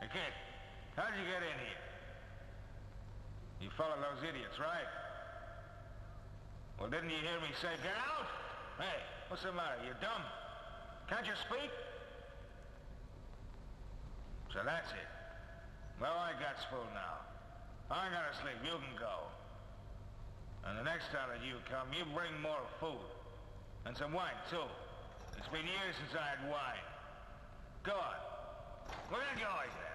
kid, how'd you get in here? You followed those idiots, right? Well, didn't you hear me say, get out? Hey, what's the matter? You dumb? Can't you speak? So that's it. Well, I got full now. I gotta sleep. You can go. And the next time that you come, you bring more food. And some wine, too. It's been years since I had wine. Go on. Where are you going there?